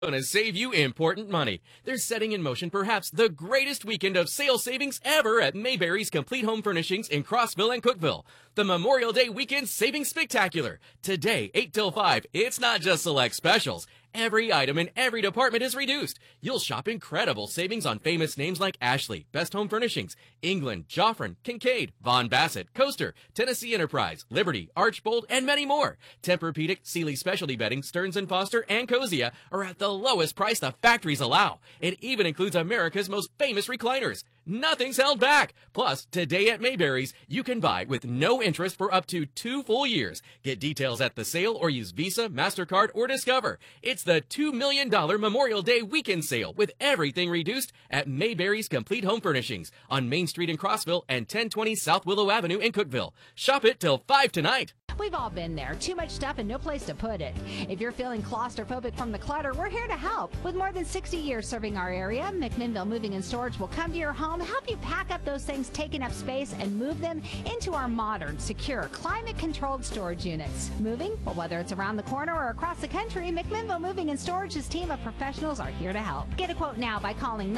Going to save you important money. They're setting in motion perhaps the greatest weekend of sales savings ever at Mayberry's Complete Home Furnishings in Crossville and Cookeville. The Memorial Day Weekend Savings Spectacular. Today, 8 till 5, it's not just select specials. Every item in every department is reduced. You'll shop incredible savings on famous names like Ashley, Best Home Furnishings, England, Joffrin, Kincaid, Von Bassett, Coaster, Tennessee Enterprise, Liberty, Archbold, and many more. Tempur-Pedic, Sealy Specialty Bedding, Stearns & Foster, and Cosia are at the lowest price the factories allow. It even includes America's most famous recliners. Nothing's held back. Plus, today at Mayberry's, you can buy with no interest for up to 2 full years. Get details at the sale or use Visa, MasterCard, or Discover. It's the $2 million Memorial Day weekend sale with everything reduced at Mayberry's Complete Home Furnishings on Main Street in Crossville and 1020 South Willow Avenue in Cookeville. Shop it till 5 tonight. We've all been there. Too much stuff and no place to put it. If you're feeling claustrophobic from the clutter, we're here to help. With more than 60 years serving our area, McMinnville Moving and Storage will come to your home, help you pack up those things taking up space, and move them into our modern, secure, climate-controlled storage units. Moving? Well, whether it's around the corner or across the country, McMinnville Moving and Storage's team of professionals are here to help. Get a quote now by calling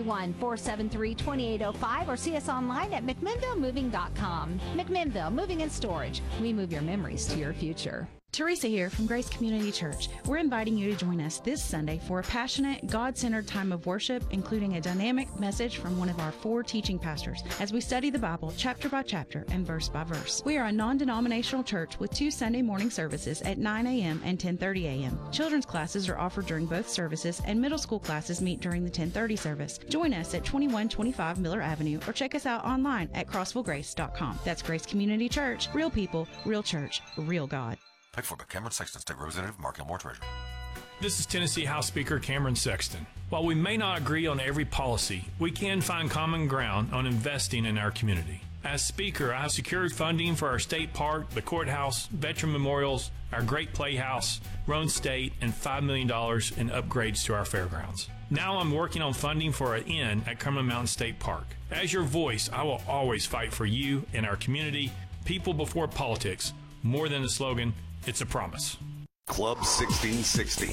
931-473-2805 or see us online at McMinnvilleMoving.com. McMinnville Moving and Storage. We move your memories to your future. Teresa here from Grace Community Church. We're inviting you to join us this Sunday for a passionate, God-centered time of worship, including a dynamic message from one of our 4 teaching pastors as we study the Bible chapter by chapter and verse by verse. We are a non-denominational church with 2 Sunday morning services at 9 a.m. and 10:30 a.m. Children's classes are offered during both services, and middle school classes meet during the 10:30 service. Join us at 2125 Miller Avenue or check us out online at crossvillegrace.com. That's Grace Community Church. Real people, real church, real God. Paid for by Cameron Sexton, State Representative Mark Elmore, Treasurer. This is Tennessee House Speaker Cameron Sexton. While we may not agree on every policy, we can find common ground on investing in our community. As Speaker, I have secured funding for our state park, the courthouse, veteran memorials, our great playhouse, Roan State, and $5 million in upgrades to our fairgrounds. Now I'm working on funding for an inn at Cumberland Mountain State Park. As your voice, I will always fight for you and our community. People before politics. More than a slogan, it's a promise. Club 1660.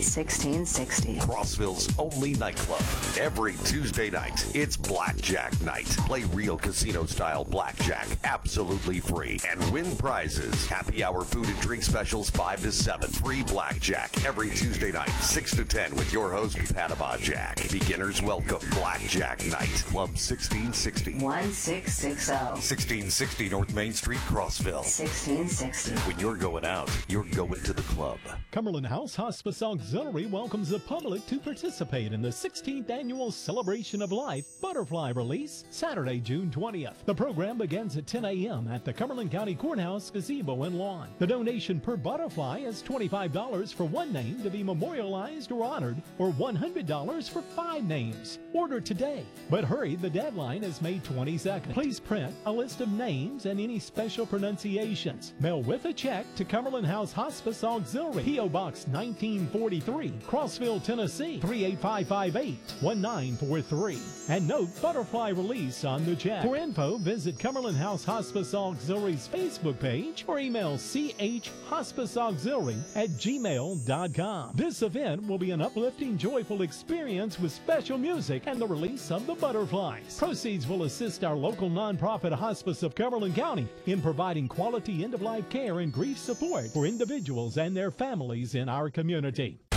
1660. Crossville's only nightclub. Every Tuesday night, it's Blackjack Night. Play real casino-style blackjack, absolutely free, and win prizes. Happy hour food and drink specials 5 to 7. Free blackjack every Tuesday night, 6 to 10 with your host, Panama Jack. Beginners welcome. Blackjack Night. Club 1660. 1660. 1660 North Main Street, Crossville. 1660. When you're going out, you're going to the club. Cumberland House Hospice Auxiliary welcomes the public to participate in the 16th Annual Celebration of Life Butterfly Release, Saturday, June 20th. The program begins at 10 a.m. at the Cumberland County Courthouse Gazebo and Lawn. The donation per butterfly is $25 for 1 name to be memorialized or honored, or $100 for 5 names. Order today. But hurry, the deadline is May 22nd. Please print a list of names and any special pronunciations. Mail with a check to Cumberland House Hospice Auxiliary, P.O. Box 1943, Crossville, Tennessee 38558 1943. And note Butterfly Release on the check. For info, visit Cumberland House Hospice Auxiliary's Facebook page or email chhospiceauxiliary@gmail.com. This event will be an uplifting, joyful experience with special music and the release of the butterflies. Proceeds will assist our local nonprofit Hospice of Cumberland County in providing quality end-of-life care and grief support for individuals and their families in our community.